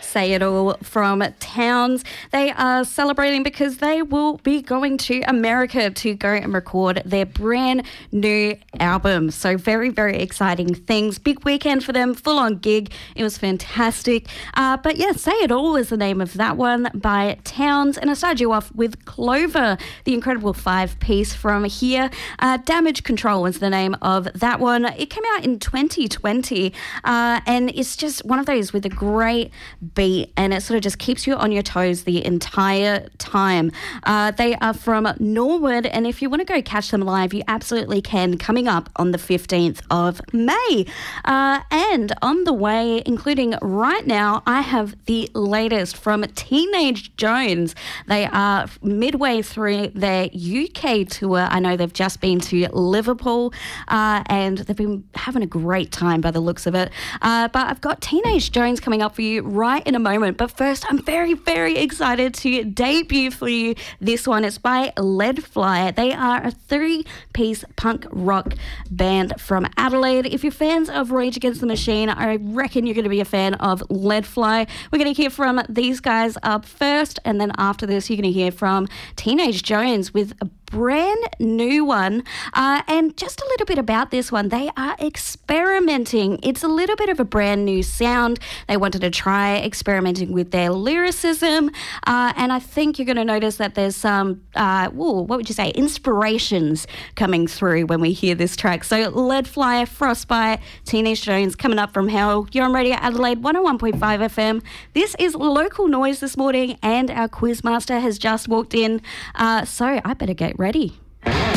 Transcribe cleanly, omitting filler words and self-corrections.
Say It All from Towns. They are celebrating because they will be going to America to go and record their brand new album. So very, very exciting things. Big weekend for them, full-on gig. It was fantastic. But yeah, Say It All is the name of that one by Towns. And I started you off with Clover, the incredible 5-piece from here. Damage Control is the name of that one. It came out in 2020 and it's just one of those with a great beat, and it sort of just keeps you on your toes the entire time. They are from Norwood, and if you want to go catch them live, you absolutely can, coming up on the 15th of May. And on the way, including right now, I have the latest from Teenage Jones. They are midway through their UK tour. I know they've just been to Liverpool and they've been having a great time by the looks of it. But I've got Teenage Jones coming up for you right in a moment. But first, I'm very, very excited to debut for you this one. It's by Leadfly. They are a 3-piece punk rock band from Adelaide. If you're fans of Rage Against the Machine, I reckon you're going to be a fan of Leadfly. We're going to hear from these guys up first, and then after this, you're going to hear from Teenage Jones with a brand new one. And just a little bit about this one. They are experimenting. It's a little bit of a brand new sound. They wanted to try experimenting with their lyricism. And I think you're going to notice that there's some, what would you say, inspirations coming through when we hear this track. So Leadfly, Frostbite, Teenage Jones coming up from hell. You're on Radio Adelaide 101.5 FM. This is Local Noise this morning, and our quizmaster has just walked in. So I better get ready.